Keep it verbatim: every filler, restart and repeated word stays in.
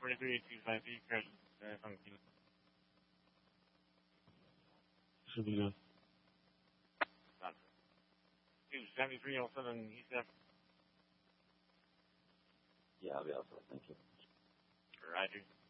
forty-three two five eight, crash, uh, funky. Should be good. two seventy-three oh seven East F. Yeah, I'll be outside. Thank you. Roger.